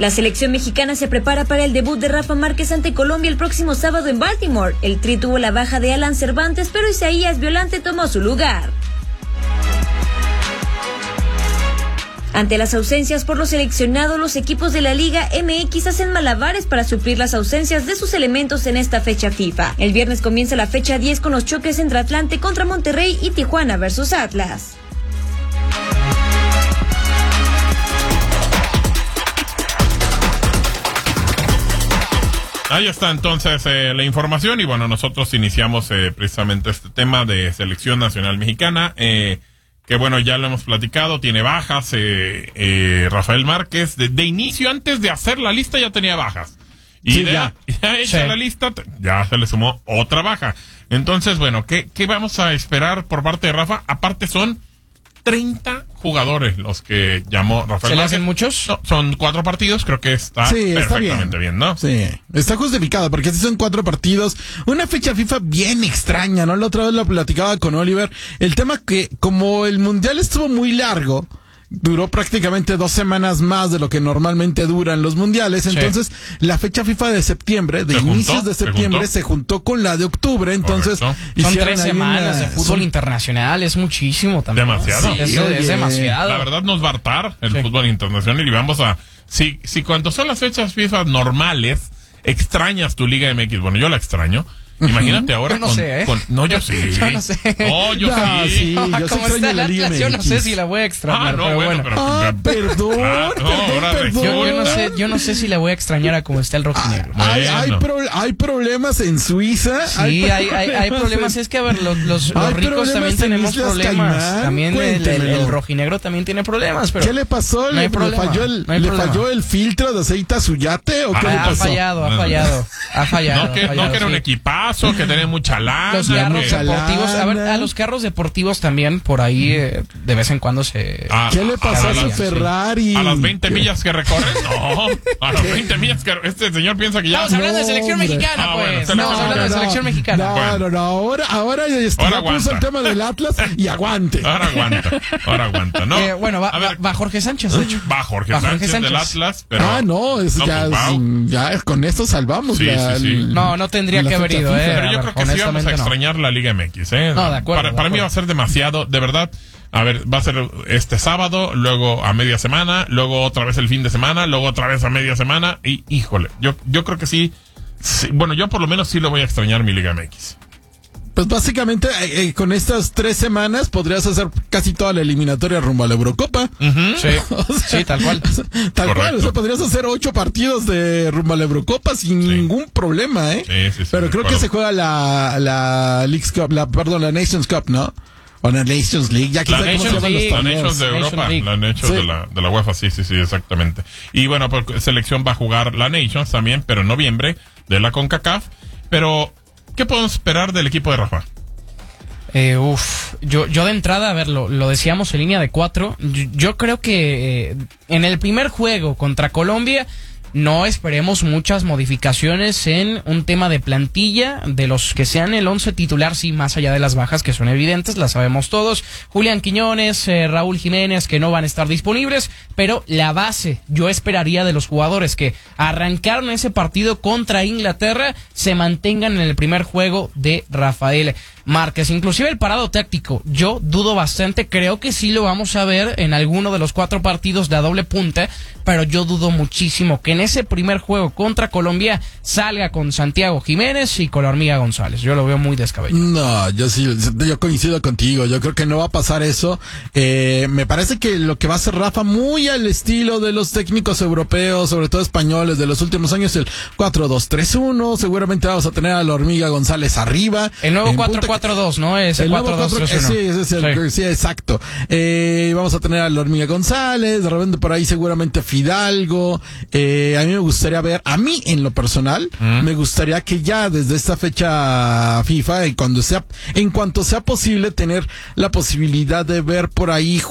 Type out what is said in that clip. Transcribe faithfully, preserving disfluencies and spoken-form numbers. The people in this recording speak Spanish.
La selección mexicana se prepara para el debut de Rafa Márquez ante Colombia el próximo sábado en Baltimore. El Tri tuvo la baja de Alan Cervantes, pero Isaías Violante tomó su lugar. Ante las ausencias por los seleccionados, los equipos de la Liga M X hacen malabares para suplir las ausencias de sus elementos en esta fecha FIFA. El viernes comienza la fecha diez con los choques entre Atlante contra Monterrey y Tijuana versus Atlas. Ahí está entonces eh, la información y bueno, nosotros iniciamos eh, precisamente este tema de selección nacional mexicana, eh, que bueno, ya lo hemos platicado, tiene bajas, eh, eh, Rafael Márquez, de, de inicio antes de hacer la lista ya tenía bajas. Y sí, de, ya, ya hecha sí. la lista, ya se le sumó otra baja. Entonces, bueno, ¿qué, qué vamos a esperar por parte de Rafa? Aparte son treinta jugadores los que llamó Rafael ¿Se le Márquez. hacen muchos? No, son cuatro partidos, creo que está Sí, está perfectamente bien. bien. bien, ¿no? Sí, está justificado porque estos son cuatro partidos, una fecha FIFA bien extraña, ¿no? La otra vez lo platicaba con Oliver, el tema que como el Mundial estuvo muy largo, duró prácticamente dos semanas más de lo que normalmente duran los mundiales, entonces sí. La fecha FIFA de septiembre, de ¿Se inicios juntó? de septiembre, ¿Se se juntó con la de octubre, entonces Correcto. Son tres ahí semanas una- de fútbol son- internacional, es muchísimo también. Demasiado. Sí, es, Sí, es oye. demasiado. La verdad nos va a hartar el Sí. fútbol internacional y vamos a... Si, si cuando son las fechas FIFA normales, extrañas tu Liga M X, bueno, yo la extraño. Imagínate ahora Yo no con, sé, ¿eh? con- no, yo sí. Yo no sé. No, yo No, sí. sí. Ah, yo sí como extraño está la el Liga Atlas, yo no M X. sé si la voy a extrañar, Ah, no, pero bueno, bueno. pero... Ah, perdón, Claro, no, ahora perdón, región. perdón. Yo no sé, yo no sé si la voy a extrañar a como está el rojinegro. Ah, Hay, hay, Bueno. pro- hay problemas en Suiza. Sí, hay, hay, hay problemas. en- Es que, a ver, los, los, los Hay ricos problemas también en tenemos Islas problemas. Caimán. También el, el, Cuéntemelo. el rojinegro también tiene problemas. Pero ¿Qué le pasó? no ¿Le, hay le problema, falló, el, no hay ¿le problema. falló el filtro de aceite a su yate o qué Ah, le ha pasó? fallado, ha No, no. fallado, ha fallado. No que, ha fallado, no que era un sí. equipazo, que tenía mucha lana. Los carros que- deportivos, a ver, lana. a los carros deportivos también por ahí eh, de vez en cuando se... Ah, ¿Qué le pasó a las- su sí. Ferrari? A las veinte ¿Qué? millas que recorre, no. A las veinte millas que este señor piensa que ya... Estamos hablando de selección hombre. mexicana, Ah, bueno, pues. selección Estamos hablando de mexicana. selección mexicana. No, Bueno. no, no, ahora, ahora, este, Ahora ya puso aguanta. el tema del Atlas y aguante. Ahora aguanta, ahora aguanta, ¿no? Eh, bueno, va, a ver, va, va Jorge Sánchez, de hecho. va Jorge va Jorge Sánchez del Sánchez. Atlas, pero... ah, no, es, no, ya, pues, es- wow. ya es- con esto salvamos. Sí, la, sí, sí. el- No, no tendría la que haber fecha ido, FIFA. eh. Pero yo a ver, creo que sí vamos a honestamente, no. extrañar la Liga M X, ¿eh? No, de acuerdo, Para, de para mí acuerdo. va a ser demasiado, de verdad. A ver, va a ser este sábado, luego a media semana, luego otra vez el fin de semana, luego otra vez a media semana y, híjole, yo, yo creo que sí, sí, bueno, yo por lo menos sí lo voy a extrañar mi Liga M X. Pues básicamente eh, eh, con estas tres semanas podrías hacer casi toda la eliminatoria rumbo a la Eurocopa. Ujú. Sí, sí, tal cual. Tal Correcto. cual, o sea, podrías hacer ocho partidos de rumbo a la Eurocopa sin Sí. ningún problema, ¿eh? Sí, sí, sí, Pero de creo que acuerdo. se juega la, la Leagues Cup, la, perdón, la Nations Cup, ¿no? O la Nations League, ya que La sé cómo se Nations llaman los League, La torneos. Nations de Nations Europa, League. la Nations Sí. de la, de la UEFA, sí, sí, sí, exactamente. Y bueno, pues selección va a jugar la Nations también, pero en noviembre, de la CONCACAF. Pero, ¿qué podemos esperar del equipo de Rafa? Eh, uf, yo, yo de entrada, a ver, lo, lo decíamos en línea de cuatro, yo, yo creo que eh, en el primer juego contra Colombia no esperemos muchas modificaciones en un tema de plantilla, de los que sean el once titular, sí, más allá de las bajas que son evidentes, las sabemos todos, Julián Quiñones, eh, Raúl Jiménez, que no van a estar disponibles, pero la base, yo esperaría de los jugadores que arrancaron ese partido contra Inglaterra, se mantengan en el primer juego de Rafael Márquez, inclusive el parado táctico, yo dudo bastante, creo que sí lo vamos a ver en alguno de los cuatro partidos de a doble punta, pero yo dudo muchísimo que en ese primer juego contra Colombia salga con Santiago Jiménez y con la Hormiga González, yo lo veo muy descabellado. No, yo sí, yo coincido contigo, yo creo que no va a pasar eso. Eh, me parece que lo que va a hacer Rafa muy al estilo de los técnicos europeos, sobre todo españoles de los últimos años, el cuatro dos tres uno, seguramente vamos a tener a la Hormiga González arriba. El nuevo En cuatro punta- cuatro dos, ¿no? Es el El nuevo cuatro dos cuatro- tres uno. sí, ese es el, Sí. sí, exacto. Eh, vamos a tener a la Hormiga González, de repente por ahí seguramente Fidalgo. Eh, a mí me gustaría ver, a mí en lo personal, Mm. me gustaría que ya desde esta fecha FIFA, y cuando sea, en cuanto sea posible, tener la posibilidad de ver por ahí